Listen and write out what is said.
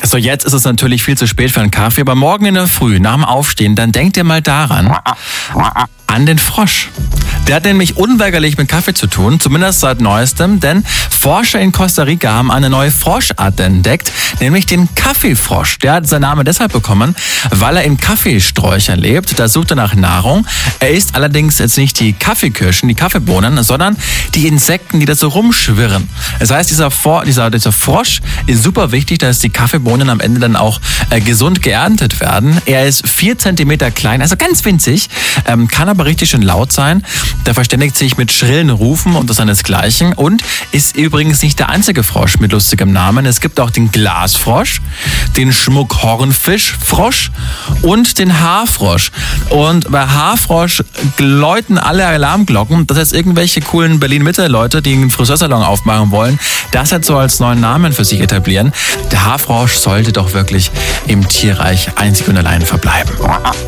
So, jetzt ist es natürlich viel zu spät für einen Kaffee, aber morgen in der Früh, nach dem Aufstehen, dann denkt ihr mal daran, an den Frosch. Der hat nämlich unweigerlich mit Kaffee zu tun, zumindest seit Neuestem, denn Forscher in Costa Rica haben eine neue Froschart entdeckt, nämlich den Kaffeefrosch. Der hat seinen Namen deshalb bekommen, weil er in Kaffeesträuchern lebt. Da sucht er nach Nahrung. Er isst allerdings jetzt nicht die Kaffeekirschen, die Kaffeebohnen, sondern die Insekten, die da so rumschwirren. Das heißt, dieser Frosch ist super wichtig, dass die Kaffeebohnen am Ende dann auch gesund geerntet werden. Er ist 4 Zentimeter klein, also ganz winzig, kann aber richtig schön laut sein. Der verständigt sich mit schrillen Rufen und das seinesgleichen und ist übrigens nicht der einzige Frosch mit lustigem Namen. Es gibt auch den Glasfrosch, den Schmuckhornfischfrosch und den Haarfrosch. Und bei Haarfrosch läuten alle Alarmglocken. Das heißt, irgendwelche coolen Berlin-Mitte-Leute, die einen Friseursalon aufmachen wollen, das jetzt so als neuen Namen für sich etablieren. Der Haarfrosch sollte doch wirklich im Tierreich einzig und allein verbleiben.